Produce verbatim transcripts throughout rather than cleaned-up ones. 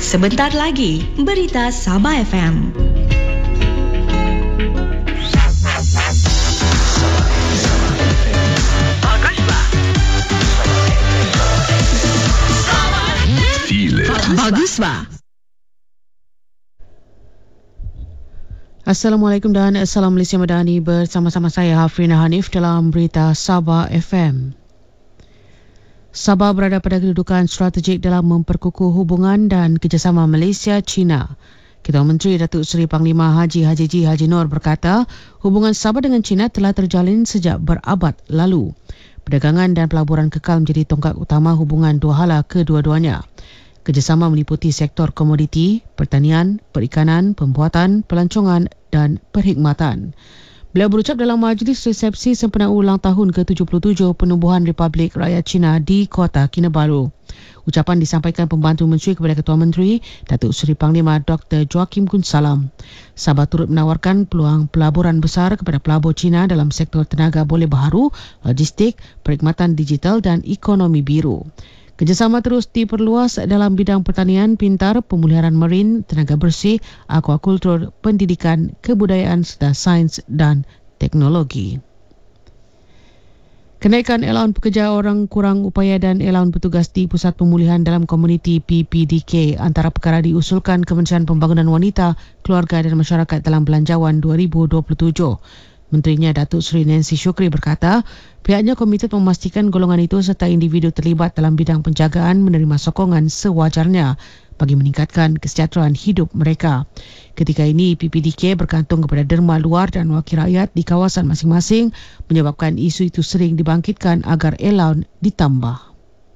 Sebentar lagi, Berita Sabah F M. Baguslah. Assalamualaikum dan Assalam Malaysia Madani, bersama-sama saya Hafrina Hanif dalam Berita Sabah F M. Sabah berada pada kedudukan strategik dalam memperkukuh hubungan dan kerjasama Malaysia-China. Ketua Menteri Datuk Seri Panglima Haji Hajiji Haji Noor berkata, hubungan Sabah dengan China telah terjalin sejak berabad lalu. Perdagangan dan pelaburan kekal menjadi tongkat utama hubungan dua hala kedua-duanya. Kerjasama meliputi sektor komoditi, pertanian, perikanan, pembuatan, pelancongan dan perkhidmatan. Beliau berucap dalam majlis resepsi sempena ulang tahun ke tujuh puluh tujuh Penubuhan Republik Rakyat China di Kota Kinabalu. Ucapan disampaikan pembantu menteri kepada Ketua Menteri, Datuk Seri Panglima Doktor Joachim Gunsalam. Sabah turut menawarkan peluang pelaburan besar kepada pelabur China dalam sektor tenaga boleh baharu, logistik, perkhidmatan digital dan ekonomi biru. Kerjasama terus diperluas dalam bidang pertanian pintar, pemulihan marin, tenaga bersih, akuakultur, pendidikan, kebudayaan serta sains dan teknologi. Kenaikan allowance pekerja orang kurang upaya dan allowance petugas di Pusat Pemulihan dalam Komuniti P P D K antara perkara diusulkan Kementerian Pembangunan Wanita, Keluarga dan Masyarakat dalam Belanjawan dua ribu dua puluh tujuh. Menterinya Datuk Seri Nancy Shukri berkata, pihaknya komited memastikan golongan itu serta individu terlibat dalam bidang penjagaan menerima sokongan sewajarnya bagi meningkatkan kesejahteraan hidup mereka. Ketika ini, P P D K bergantung kepada derma luar dan wakil rakyat di kawasan masing-masing menyebabkan isu itu sering dibangkitkan agar allowance ditambah.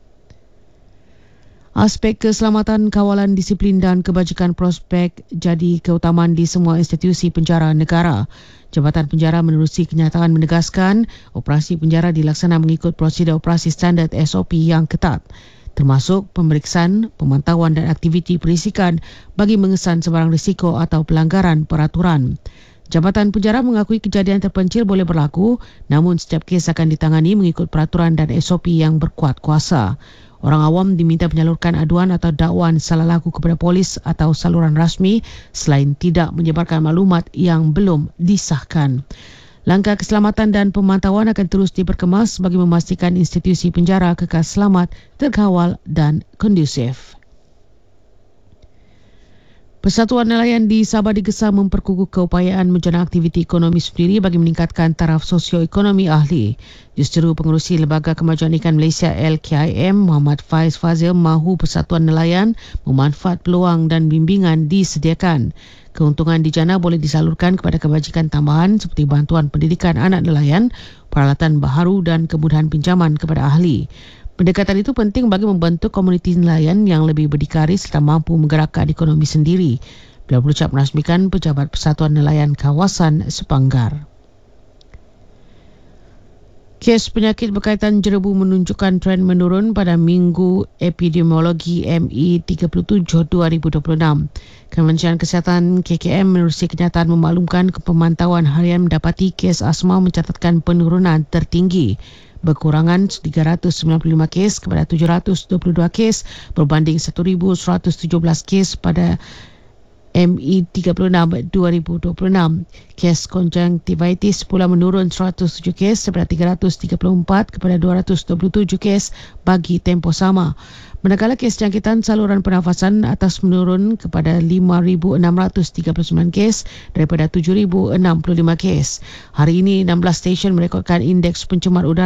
Aspek keselamatan, kawalan disiplin dan kebajikan prospek jadi keutamaan di semua institusi penjara negara. Jabatan Penjara menerusi kenyataan menegaskan operasi penjara dilaksana mengikut prosedur operasi standard S O P yang ketat, termasuk pemeriksaan, pemantauan dan aktiviti perisikan bagi mengesan sebarang risiko atau pelanggaran peraturan. Jabatan Penjara mengakui kejadian terpencil boleh berlaku, namun setiap kes akan ditangani mengikut peraturan dan S O P yang berkuat kuasa. Orang awam diminta menyalurkan aduan atau dakwaan salah laku kepada polis atau saluran rasmi selain tidak menyebarkan maklumat yang belum disahkan. Langkah keselamatan dan pemantauan akan terus diperkemas bagi memastikan institusi penjara kekal selamat, terkawal dan kondusif. Persatuan Nelayan di Sabah digesa memperkukuh keupayaan menjana aktiviti ekonomi sendiri bagi meningkatkan taraf sosioekonomi ahli. Justeru Pengerusi Lembaga Kemajuan Ikan Malaysia L K I M Muhammad Faiz Fazil mahu Persatuan Nelayan memanfaat peluang dan bimbingan disediakan. Keuntungan dijana boleh disalurkan kepada kebajikan tambahan seperti bantuan pendidikan anak nelayan, peralatan baharu dan kemudahan pinjaman kepada ahli. Pendekatan itu penting bagi membentuk komuniti nelayan yang lebih berdikari serta mampu menggerakkan ekonomi sendiri. Beliau berucap merasmikan Pejabat Persatuan Nelayan Kawasan Sepanggar. Kes penyakit berkaitan jerebu menunjukkan tren menurun pada Minggu Epidemiologi M E tiga puluh tujuh dua ribu dua puluh enam. Kementerian Kesihatan K K M menerusi kenyataan memaklumkan pemantauan harian mendapati kes asma mencatatkan penurunan tertinggi. Berkurangan tiga ratus sembilan puluh lima kes kepada tujuh ratus dua puluh dua kes berbanding seribu seratus tujuh belas kes pada M E tiga puluh enam dua ribu dua puluh enam. Kes konjungtivitis pula menurun seratus tujuh kes daripada tiga ratus tiga puluh empat kepada dua ratus dua puluh tujuh kes bagi tempoh sama. Manakala kes jangkitan saluran pernafasan atas menurun kepada lima ribu enam ratus tiga puluh sembilan kes daripada tujuh ribu enam puluh lima kes. Hari ini enam belas stesen merekodkan indeks pencemar udara